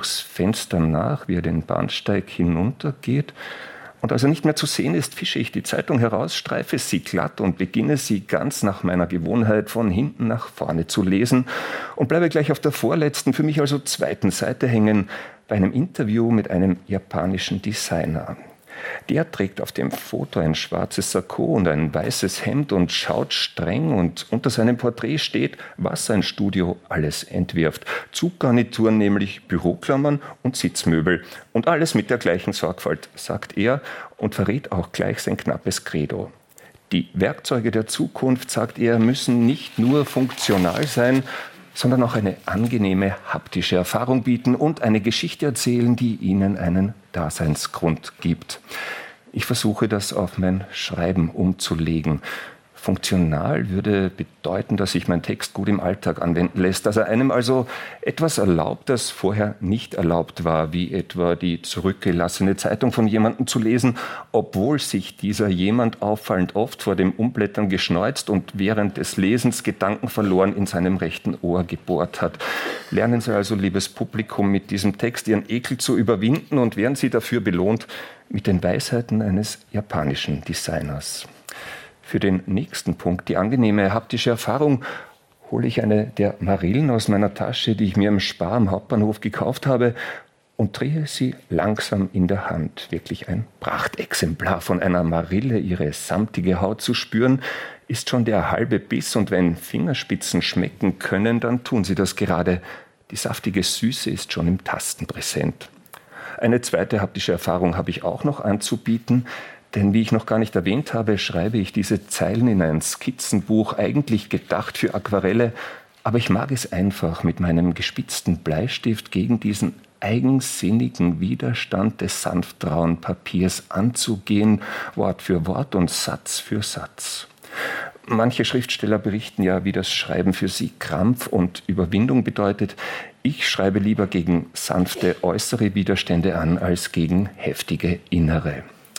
durchs Fenster nach, wie er den Bahnsteig hinuntergeht. Und als er nicht mehr zu sehen ist, fische ich die Zeitung heraus, streife sie glatt und beginne sie ganz nach meiner Gewohnheit von hinten nach vorne zu lesen und bleibe gleich auf der vorletzten, für mich also zweiten Seite hängen, bei einem Interview mit einem japanischen Designer. Der trägt auf dem Foto ein schwarzes Sakko und ein weißes Hemd und schaut streng, und unter seinem Porträt steht, was sein Studio alles entwirft. Zuggarnituren, nämlich Büroklammern und Sitzmöbel. Und alles mit der gleichen Sorgfalt, sagt er und verrät auch gleich sein knappes Credo. Die Werkzeuge der Zukunft, sagt er, müssen nicht nur funktional sein, sondern auch eine angenehme haptische Erfahrung bieten und eine Geschichte erzählen, die ihnen einen Daseinsgrund gibt. Ich versuche, das auf mein Schreiben umzulegen. Funktional würde bedeuten, dass sich mein Text gut im Alltag anwenden lässt, dass er einem also etwas erlaubt, das vorher nicht erlaubt war, wie etwa die zurückgelassene Zeitung von jemandem zu lesen, obwohl sich dieser jemand auffallend oft vor dem Umblättern geschneuzt und während des Lesens Gedanken verloren in seinem rechten Ohr gebohrt hat. Lernen Sie also, liebes Publikum, mit diesem Text Ihren Ekel zu überwinden und werden Sie dafür belohnt mit den Weisheiten eines japanischen Designers. Für den nächsten Punkt, die angenehme haptische Erfahrung, hole ich eine der Marillen aus meiner Tasche, die ich mir im Spar am Hauptbahnhof gekauft habe, und drehe sie langsam in der Hand. Wirklich ein Prachtexemplar von einer Marille, ihre samtige Haut zu spüren, ist schon der halbe Biss, und wenn Fingerspitzen schmecken können, dann tun sie das gerade. Die saftige Süße ist schon im Tasten präsent. Eine zweite haptische Erfahrung habe ich auch noch anzubieten. Denn wie ich noch gar nicht erwähnt habe, schreibe ich diese Zeilen in ein Skizzenbuch, eigentlich gedacht für Aquarelle. Aber ich mag es einfach, mit meinem gespitzten Bleistift gegen diesen eigensinnigen Widerstand des sanftrauen Papiers anzugehen, Wort für Wort und Satz für Satz. Manche Schriftsteller berichten ja, wie das Schreiben für sie Krampf und Überwindung bedeutet. Ich schreibe lieber gegen sanfte äußere Widerstände an, als gegen heftige innere.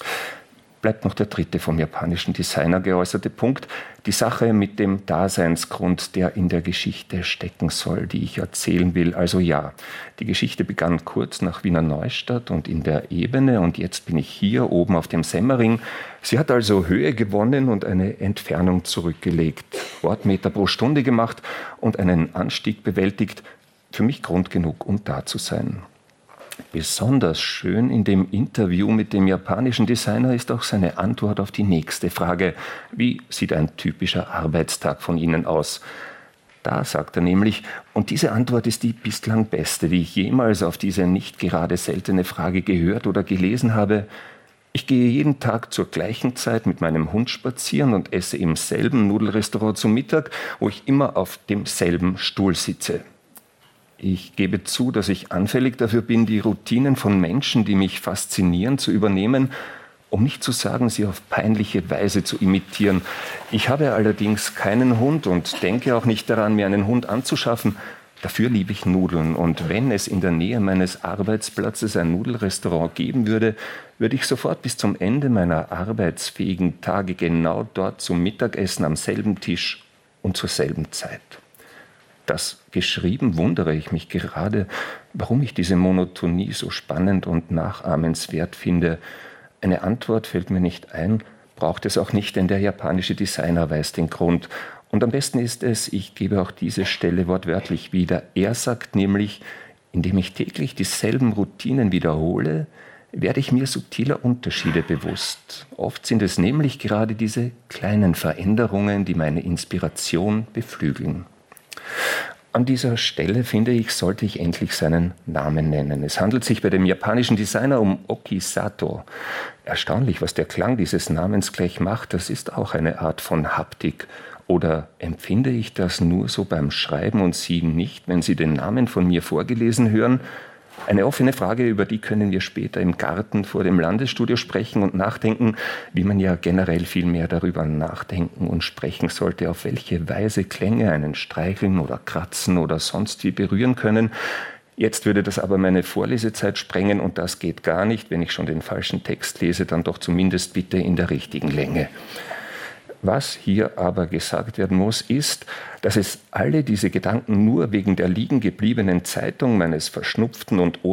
Bleibt noch der dritte vom japanischen Designer geäußerte Punkt, die Sache mit dem Daseinsgrund, der in der Geschichte stecken soll, die ich erzählen will. Also ja, die Geschichte begann kurz nach Wiener Neustadt und in der Ebene, und jetzt bin ich hier oben auf dem Semmering. Sie hat also Höhe gewonnen und eine Entfernung zurückgelegt, Bordmeter pro Stunde gemacht und einen Anstieg bewältigt. Für mich Grund genug, um da zu sein. Besonders schön in dem Interview mit dem japanischen Designer ist auch seine Antwort auf die nächste Frage. Wie sieht ein typischer Arbeitstag von Ihnen aus? Da sagt er nämlich, und diese Antwort ist die bislang beste, die ich jemals auf diese nicht gerade seltene Frage gehört oder gelesen habe. Ich gehe jeden Tag zur gleichen Zeit mit meinem Hund spazieren und esse im selben Nudelrestaurant zum Mittag, wo ich immer auf demselben Stuhl sitze. Ich gebe zu, dass ich anfällig dafür bin, die Routinen von Menschen, die mich faszinieren, zu übernehmen, um nicht zu sagen, sie auf peinliche Weise zu imitieren. Ich habe allerdings keinen Hund und denke auch nicht daran, mir einen Hund anzuschaffen. Dafür liebe ich Nudeln, und wenn es in der Nähe meines Arbeitsplatzes ein Nudelrestaurant geben würde, würde ich sofort bis zum Ende meiner arbeitsfähigen Tage genau dort zum Mittagessen am selben Tisch und zur selben Zeit. Das geschrieben wundere ich mich gerade, warum ich diese Monotonie so spannend und nachahmenswert finde. Eine Antwort fällt mir nicht ein, braucht es auch nicht, denn der japanische Designer weiß den Grund. Und am besten ist es, ich gebe auch diese Stelle wortwörtlich wieder. Er sagt nämlich, indem ich täglich dieselben Routinen wiederhole, werde ich mir subtiler Unterschiede bewusst. Oft sind es nämlich gerade diese kleinen Veränderungen, die meine Inspiration beflügeln. An dieser Stelle, finde ich, sollte ich endlich seinen Namen nennen. Es handelt sich bei dem japanischen Designer um Oki Sato. Erstaunlich, was der Klang dieses Namens gleich macht. Das ist auch eine Art von Haptik. Oder empfinde ich das nur so beim Schreiben und Sie nicht, wenn Sie den Namen von mir vorgelesen hören? Eine offene Frage, über die können wir später im Garten vor dem Landesstudio sprechen und nachdenken, wie man ja generell viel mehr darüber nachdenken und sprechen sollte, auf welche Weise Klänge einen streicheln oder kratzen oder sonst wie berühren können. Jetzt würde das aber meine Vorlesezeit sprengen, und das geht gar nicht. Wenn ich schon den falschen Text lese, dann doch zumindest bitte in der richtigen Länge. Was hier aber gesagt werden muss, ist, dass es alle diese Gedanken nur wegen der liegen gebliebenen Zeitung, meines verschnupften und